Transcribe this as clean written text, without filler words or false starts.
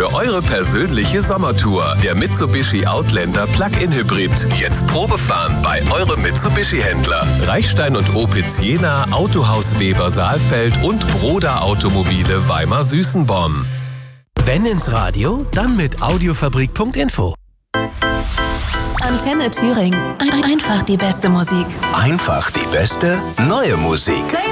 für eure persönliche Sommertour. Der Mitsubishi Outlander Plug-in Hybrid. Jetzt Probefahren bei eurem Mitsubishi-Händler. Reichstein und Opitz Jena, Autohaus Weber Saalfeld und Broda Automobile Weimar-Süßenborn. Wenn ins Radio, dann mit Audiofabrik.info. Antenne Thüringen. Einfach die beste Musik. Einfach die beste neue Musik.